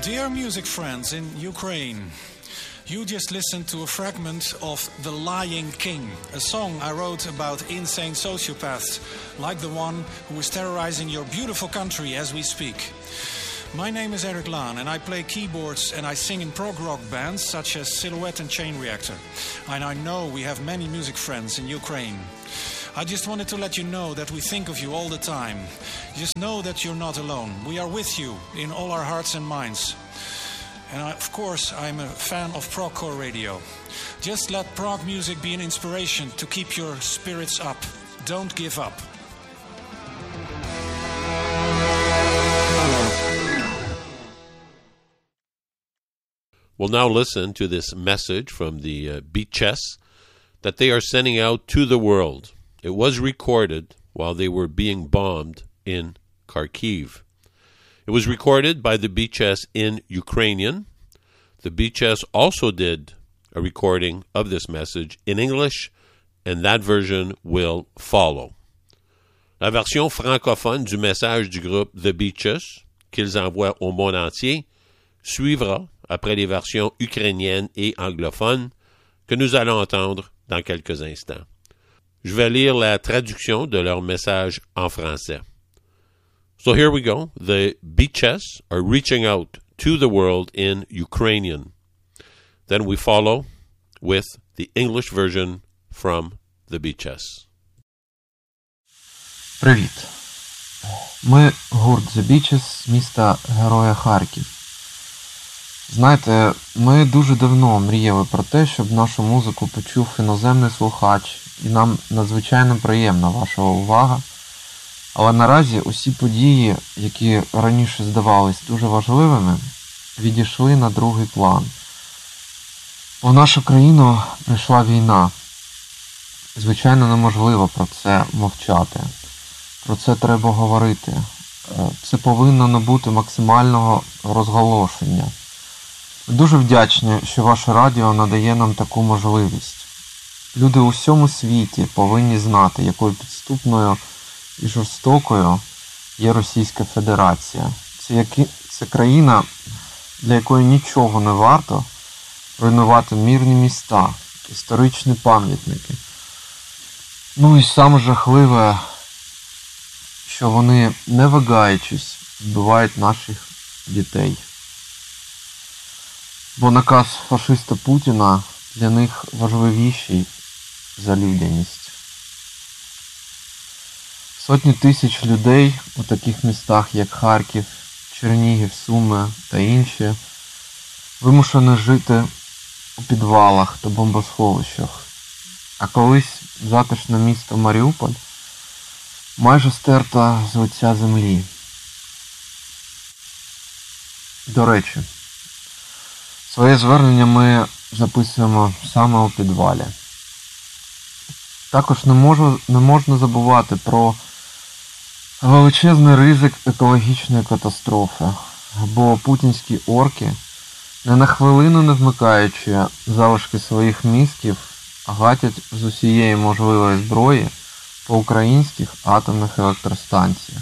Dear music friends in Ukraine, you just listened to a fragment of The Lying King, a song I wrote about insane sociopaths like the one who is terrorizing your beautiful country as we speak. My name is Eric Laan and I play keyboards and I sing in prog rock bands such as Silhouette and Chain Reactor. And I know we have many music friends in Ukraine. I just wanted to let you know that we think of you all the time. Just know that you're not alone. We are with you in all our hearts and minds. And of course, I'm a fan of progcore radio. Just let prog music be an inspiration to keep your spirits up. Don't give up. We'll now listen to this message from the Beaches that they are sending out to the world. It was recorded while they were being bombed in Kharkiv. It was recorded by the Beaches in Ukrainian. The Beaches also did a recording of this message in English, and that version will follow. La version francophone du message du groupe The Beaches, qu'ils envoient au monde entier, suivra après les versions ukrainiennes et anglophones que nous allons entendre dans quelques instants. Je vais lire la traduction de leur message en français. So here we go. The Beaches are reaching out to the world in Ukrainian. Then we follow with the English version from the Beaches. Привіт. Ми гурт The Beaches з міста Героя Харків. Знаєте, ми дуже давно мріяли про те, щоб нашу музику почув іноземний слухач, і нам надзвичайно приємна ваша увага. Але наразі усі події, які раніше здавались дуже важливими, відійшли на другий план. У нашу країну прийшла війна. Звичайно, неможливо про це мовчати. Про це треба говорити. Це повинно набути максимального розголошення. Дуже вдячні, що ваше радіо надає нам таку можливість. Люди у всьому світі повинні знати, якою підступною і жорстокою є Російська Федерація. Це країна, для якої нічого не варто руйнувати мирні міста, історичні пам'ятники. Ну і саме жахливе, що вони, не вагаючись, вбивають наших дітей. Бо наказ фашиста Путіна для них важливіший за людяність. Сотні тисяч людей у таких містах, як Харків, Чернігів, Суми та інші, вимушені жити у підвалах та бомбосховищах. А колись затишне місто Маріуполь майже стерто з лиця землі. До речі, своє звернення ми записуємо саме у підвалі. Також не можна забувати про величезний ризик екологічної катастрофи, бо путінські орки, не на хвилину не вмикаючи залишки своїх мізків, гатять з усієї можливої зброї по українських атомних електростанціях.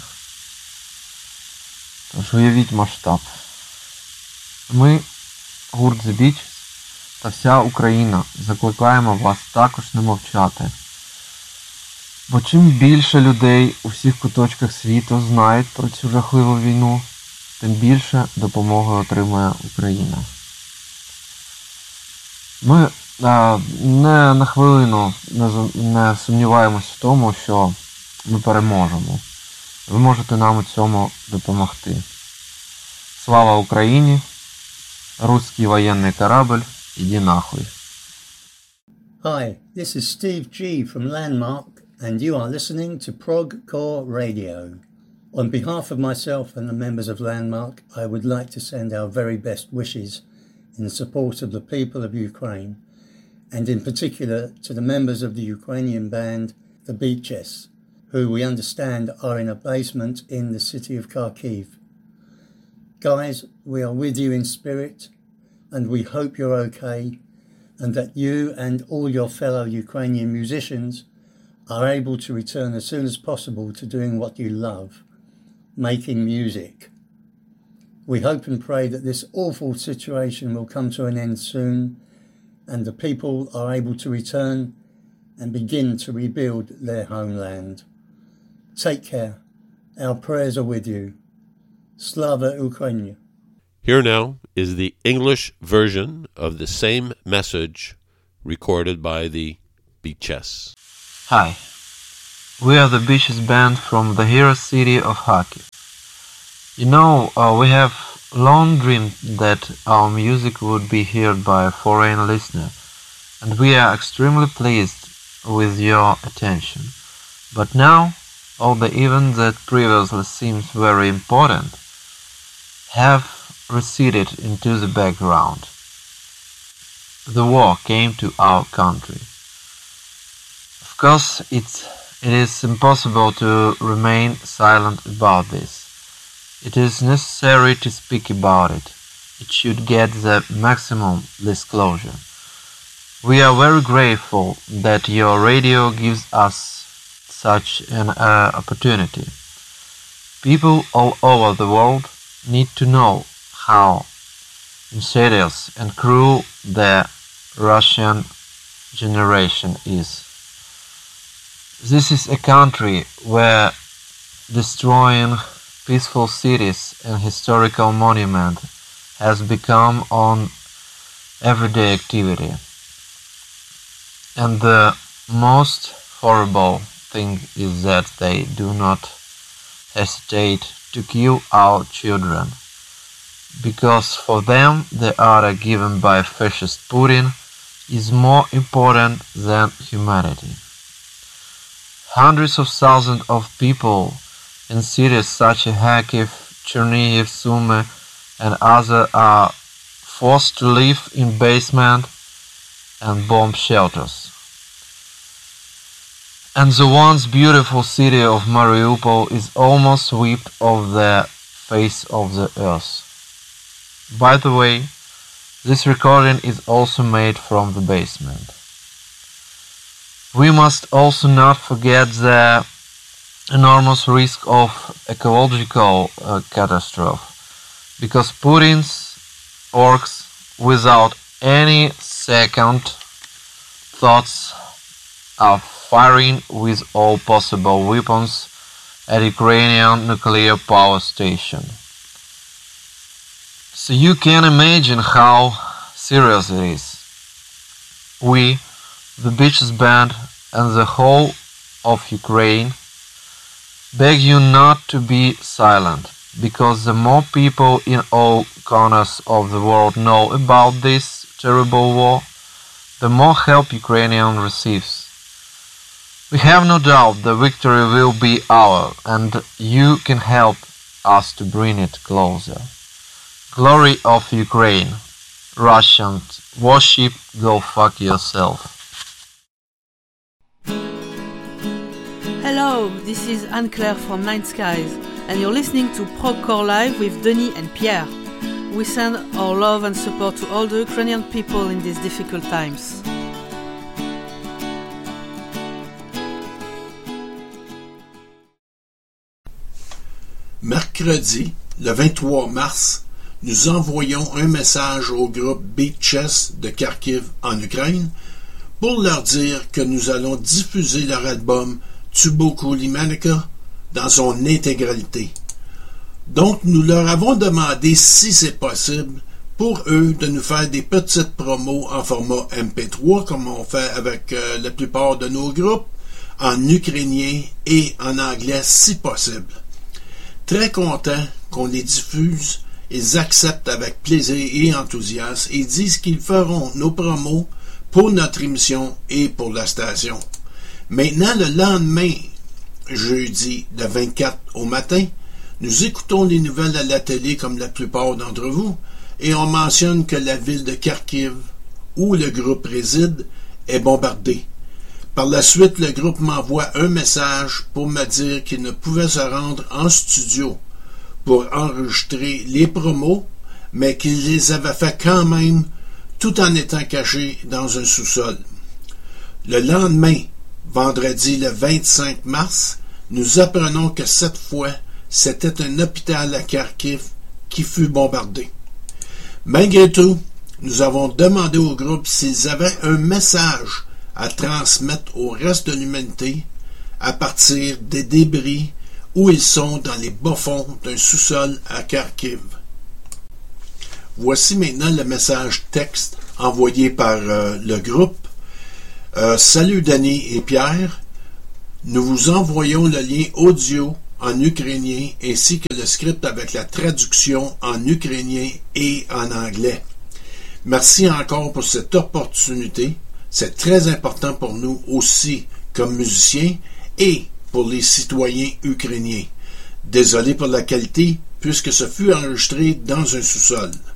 Тож уявіть масштаб. Ми, гурт The Beaches та вся Україна закликаємо вас також не мовчати. Бо чим більше людей у всіх куточках світу знають про цю жахливу війну, тим більше допомоги отримує Україна. Ми не на хвилину не сумніваємось в тому, що ми переможемо. Ви можете нам у цьому допомогти. Слава Україні! Русский военный корабль, иди нахуй. Hi, this is Steve G from Landmark, and you are listening to Progcore Radio. On behalf of myself and the members of Landmark, I would like to send our very best wishes in support of the people of Ukraine, and in particular to the members of the Ukrainian band, the Beaches, who we understand are in a basement in the city of Kharkiv. Guys, we are with you in spirit, and we hope you're okay, and that you and all your fellow Ukrainian musicians are able to return as soon as possible to doing what you love, making music. We hope and pray that this awful situation will come to an end soon and the people are able to return and begin to rebuild their homeland. Take care. Our prayers are with you. Slava Ukraini. Here now is the English version of the same message recorded by the Beaches. Hi, we are the Beaches band from the hero city of Kharkiv. You know, we have long dreamed that our music would be heard by a foreign listener, and we are extremely pleased with your attention. But now, all the events that previously seemed very important have receded into the background. The war came to our country. Of course, it is impossible to remain silent about this. It is necessary to speak about it. It should get the maximum disclosure. We are very grateful that your radio gives us such an opportunity. People all over the world need to know how insidious and cruel the Russian generation is. This is a country where destroying peaceful cities and historical monuments has become an everyday activity. And the most horrible thing is that they do not hesitate to kill our children, because for them the order given by fascist Putin is more important than humanity. Hundreds of thousands of people in cities such as Kharkiv, Chernihiv, Sumy and others are forced to live in basements and bomb shelters. And the once beautiful city of Mariupol is almost swept off the face of the earth. By the way, this recording is also made from the basement. We must also not forget the enormous risk of ecological catastrophe, because Putin's orcs, without any second thoughts, are firing with all possible weapons at Ukrainian nuclear power station. So you can imagine how serious it is. We, the Beaches band and the whole of Ukraine, beg you not to be silent, because the more people in all corners of the world know about this terrible war, the more help Ukraine receives. We have no doubt the victory will be ours, and you can help us to bring it closer. Glory of Ukraine. Russians, worship, go fuck yourself. Hello, this is Anne-Claire from Nine Skies, and you're listening to Progcore Live with Denis and Pierre. We send our love and support to all the Ukrainian people in these difficult times. Mercredi, le 23 mars, nous envoyons un message au groupe Beaches de Kharkiv en Ukraine pour leur dire que nous allons diffuser leur album Tuboku Limanika dans son intégralité. Donc nous leur avons demandé si c'est possible pour eux de nous faire des petites promos en format MP3 comme on fait avec la plupart de nos groupes, en ukrainien et en anglais si possible. Très contents qu'on les diffuse, ils acceptent avec plaisir et enthousiasme et disent qu'ils feront nos promos pour notre émission et pour la station. Maintenant, le lendemain, jeudi, le 24 au matin, nous écoutons les nouvelles à la télé comme la plupart d'entre vous et on mentionne que la ville de Kharkiv, où le groupe réside, est bombardée. Par la suite, le groupe m'envoie un message pour me dire qu'il ne pouvait se rendre en studio pour enregistrer les promos, mais qu'il les avait fait quand même tout en étant caché dans un sous-sol. Le lendemain, vendredi le 25 mars, nous apprenons que cette fois, c'était un hôpital à Kharkiv qui fut bombardé. Malgré tout, nous avons demandé au groupe s'ils avaient un message à transmettre au reste de l'humanité à partir des débris où ils sont dans les bas-fonds d'un sous-sol à Kharkiv. Voici maintenant le message texte envoyé par le groupe. Salut Danny et Pierre, nous vous envoyons le lien audio en ukrainien ainsi que le script avec la traduction en ukrainien et en anglais. Merci encore pour cette opportunité. C'est très important pour nous aussi comme musiciens et pour les citoyens ukrainiens. Désolé pour la qualité puisque ce fut enregistré dans un sous-sol.